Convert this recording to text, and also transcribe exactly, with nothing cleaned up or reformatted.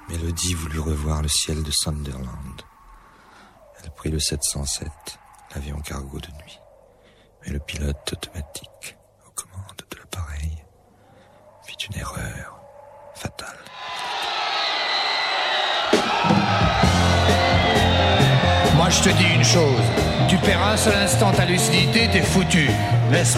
Mélodie voulut revoir le ciel de Sunderland. Elle prit le sept cent sept, l'avion cargo de nuit. Mais le pilote automatique, aux commandes de l'appareil, fit une erreur fatale. Moi je te dis une chose, tu perds un seul instant ta lucidité, t'es foutu. Laisse